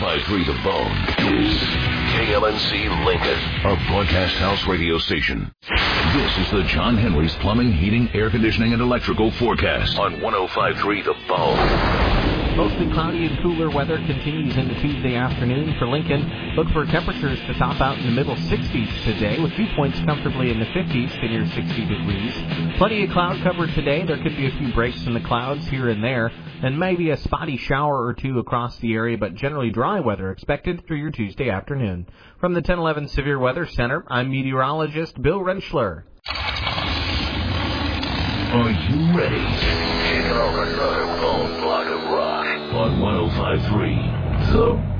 105.3 The Bone is KLNC Lincoln, a broadcast house radio station. This is the John Henry's Plumbing, Heating, Air Conditioning, and Electrical forecast on 105.3 The Bone. Mostly cloudy and cooler weather continues into Tuesday afternoon for Lincoln. Look for temperatures to top out in the middle 60s today, with dew points comfortably in the 50s to near 60 degrees. Plenty of cloud cover today. There could be a few breaks in the clouds here and there, and maybe a spotty shower or two across the area, but generally dry weather expected through your Tuesday afternoon. From the 1011 Severe Weather Center, I'm meteorologist Bill Rentschler. Are you ready? Check out another bone block of rock on 105.3 The